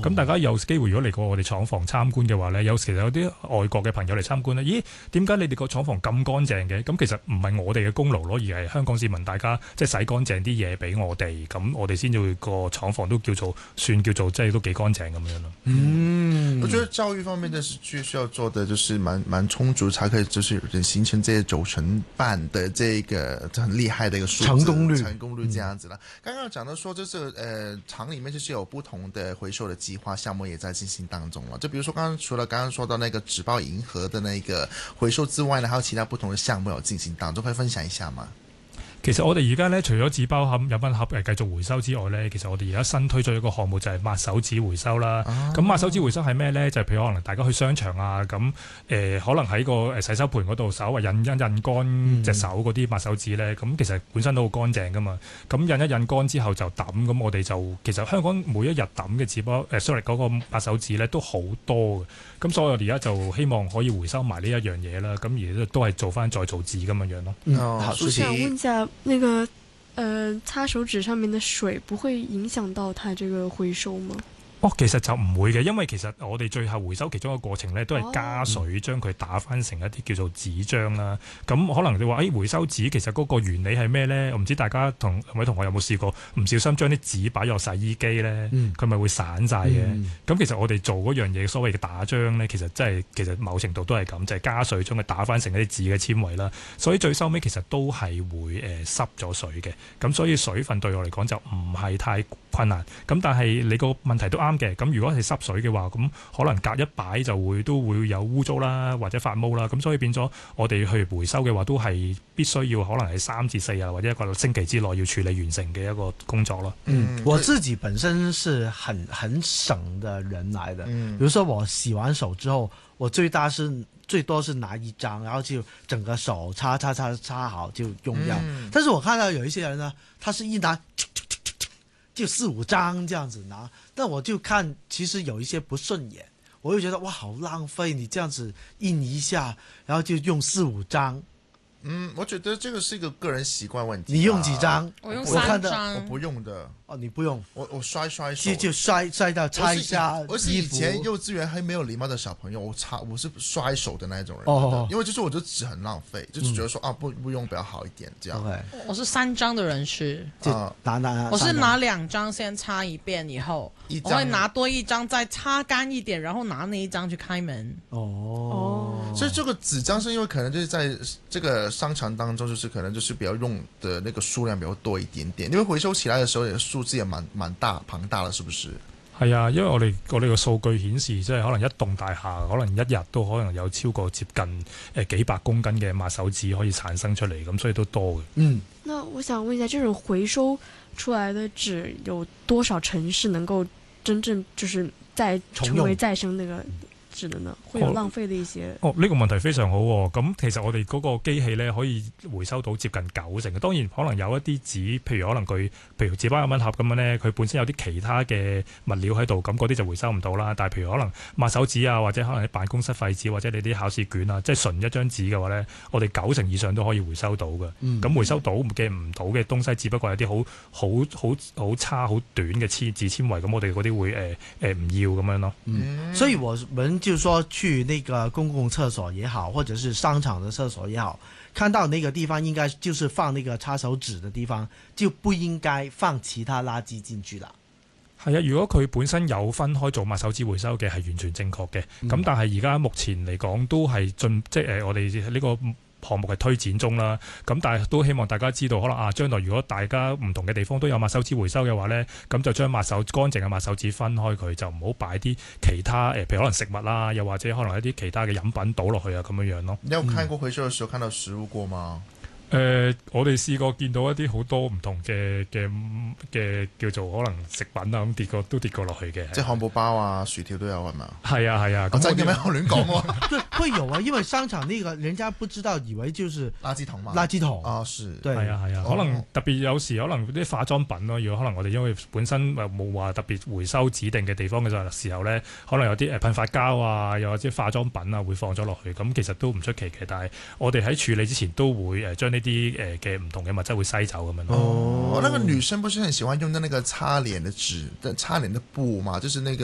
咁大家有機會如果嚟過我哋廠房參觀嘅話呢，有時有啲外國嘅朋友嚟參觀呢，咦，點解你哋個廠房咁乾淨嘅？咁其實唔係我哋嘅功勞咯，而係香港市民大家即係洗乾淨啲嘢俾我哋，咁我哋先至會個廠房都叫做即係都幾乾淨咁樣咯。 我覺得教育方面的需要做的就是蠻充足，才可以就是形成這90%半的這個很厲害的一個數字成功率這樣子啦。剛剛講到說，就是廠裡面就是有不同的回收的計劃項目也在進行當中了。就比如說除了剛剛說到那個紙包銀盒的那個回收之外呢，還有其他不同的項目有進行當中，可以分享一下嗎？ 其實我哋而家咧，除咗紙包盒、飲品盒繼續回收之外咧，其實我哋而家新推出一個項目就係抹手紙回收啦。咁抹手紙回收係咩咧？就係譬如可能大家去商場啊，咁可能喺個洗手盆嗰度稍為印乾隻手嗰啲抹手紙咧，咁其實本身都好乾淨噶嘛。咁印乾之後就抌，咁我哋就其實香港每一日抌嘅紙包嗰個抹手紙咧都好多嘅。咁所以我哋而家就希望可以回收埋呢一樣嘢啦。咁而都係做翻再造紙咁樣咯。 我想問一下，那個擦手紙上面的水不會影響到它這個回收嗎？ 其實就唔會嘅，因為其實我哋最後回收其中一個過程咧，都係加水將佢打翻成一啲叫做紙漿啦。咁可能你話回收紙其實嗰個原理係咩咧？我唔知大家同位同學有冇試過唔小心將啲紙擺入洗衣機咧，佢咪會散晒嘅。咁其實我哋做嗰樣嘢所謂嘅打漿咧，其實某程度都係咁，就係加水將佢打翻成一啲紙嘅纖維啦。所以最收尾其實都係會濕咗水嘅。咁所以水分對我嚟講就唔係太困難。咁但係你個問題都啱嘅，咁如果係濕水嘅話，咁可能隔一擺都會有污糟啦，或者發毛啦，咁所以變咗我哋去回收嘅話，都係必須要可能係3至4日或者一個星期之內要處理完成嘅一個工作咯。 我自己本身是很省的人來的，比如說我洗完手之後，我最多是拿一張，然後就整個手擦好就用掉。但是我看到有一些人呢，他是一拿就4、5張這樣子拿，但我就看其實有一些不順眼，我就覺得哇好浪費，你這樣子印一下，然後就用4、5張。 我覺得這個是一個個人習慣問題。 你用幾張？ 我用3張。 我不用的。 你不用？ 我摔手。 就摔到擦一下衣服。 我是以前幼稚園還沒有禮貌的小朋友，我是摔手的那種人。因為就是我覺得紙很浪費，就是覺得說不用比較好一點這樣。 我是3張的人士。我是拿2張先擦一遍以後，我會拿多1張再擦乾一點，然後拿那1張去開門。 所以這個紙張是因為可能就是在這個商場當中，就是可能就是比較用的那個數量比較多一點點，因為回收起來的時候，也數字也蠻龐大了，是不是？ 係啊，因為我哋個數據顯示，即係可能一棟大廈可能一日都可能有超過接近幾百公斤嘅抹手紙可以產生出嚟，咁所以都多嘅。 那我想問一下，這種回收出來的紙有多少城市能夠真正就是再成為再生那個紙的呢？會有浪費的一些。 呢個問題非常好喎。咁其實我哋嗰個機器咧可以回收到接近90%嘅。當然可能有一啲紙，譬如可能譬如紙包飲品盒咁樣咧，佢本身有啲其他嘅物料喺度，咁嗰啲就回收唔到啦。但係譬如可能抹手紙啊，或者可能喺辦公室廢紙，或者你啲考試卷啊，即係純一張紙嘅話咧，我哋90%以上都可以回收到嘅。咁回收到嘅唔到嘅東西，只不過係啲好差好短嘅紙纖維，咁我哋嗰啲會唔要咁樣咯。 所以我們就是說去那個公共廁所也好，或者是商場的廁所也好，看到那個地方應該就是放那個擦手紙的地方，就不應該放其他垃圾進去啦。 係啊，如果佢本身有分開做抹手紙回收嘅，係完全正確嘅。咁但係而家目前嚟講都係我哋呢個項目係推展中啦，咁但係都希望大家知道，可能將來如果大家唔同嘅地方都有抹手紙回收嘅話呢，咁就將乾淨嘅抹手紙分開佢，就唔好擺啲其他譬如可能食物啦，又或者可能一啲其他嘅飲品倒落去啊咁樣咯。 你有看過回收嘅時候看到食物過嗎？ 我哋試過見到一啲好多唔同嘅叫做可能食品啊，咁都跌過落去嘅。 即係漢堡包啊、薯條都有係嘛？ 係啊係啊。 咁真嘅咩？我亂講喎。 對，會有啊，因為商場那個人家不知道，以為就是垃圾桶嘛。 垃圾桶啊，是。 對。 係啊係啊，可能特別有時可能啲化妝品咯，如果可能我哋因為本身冇話特別回收指定嘅地方嘅時候咧，可能有啲噴發膠啊，又或者化妝品啊會放咗落去，咁其實都唔出奇嘅。但係我哋喺處理之前都會將呢啲嘅唔同嘅物質會篩走咁樣。 那個女生不是很喜歡用的那個擦臉的紙、擦臉的布嘛？就是那個